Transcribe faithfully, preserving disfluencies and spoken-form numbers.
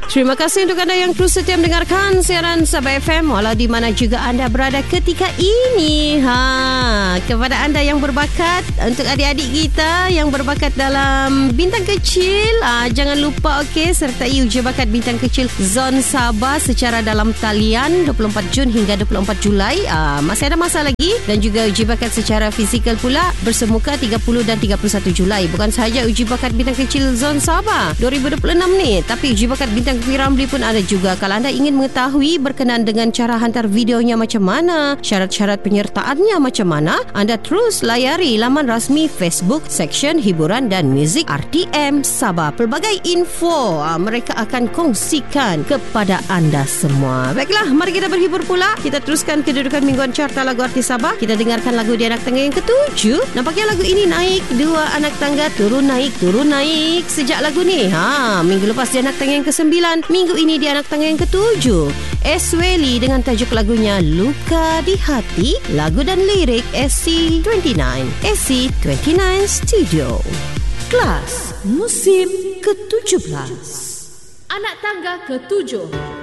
Terima kasih untuk anda yang terus setia mendengarkan siaran Sabah F M walau di mana juga anda berada ketika ini. Ha, kepada anda yang berbakat, untuk adik-adik kita yang berbakat dalam bintang kecil, ha, jangan lupa okey sertai uji bakat bintang kecil Zon Sabah secara dalam talian dua puluh empat Jun hingga dua puluh empat Julai. Ha, masih ada masa lagi, dan juga uji bakat secara fizikal pula bersemuka tiga puluh dan tiga puluh satu Julai. Bukan sahaja uji bakat bintang kecil Zon Sabah dua ribu dua puluh enam ni, tapi uji bakat bintang Piramli pun ada juga. Kalau anda ingin mengetahui berkenaan dengan cara hantar videonya macam mana, syarat-syarat penyertaannya macam mana, anda terus layari laman rasmi Facebook Seksyen Hiburan dan Muzik R T M Sabah. Pelbagai info aa, mereka akan kongsikan kepada anda semua. Baiklah, mari kita berhibur pula. Kita teruskan kedudukan mingguan carta lagu artis Sabah. Kita dengarkan lagu di anak tangga yang ketujuh. Nampaknya lagu ini naik dua anak tangga, turun naik, turun naik sejak lagu ni. Ha, minggu lepas di anak tangga yang kesembilan, minggu ini di anak tangga yang ketujuh. Esweli dengan tajuk lagunya Luka di Hati. Lagu dan lirik S C dua puluh sembilan. S C dua puluh sembilan Studio. Kelas musim ketujuh belas. Anak tangga ketujuh.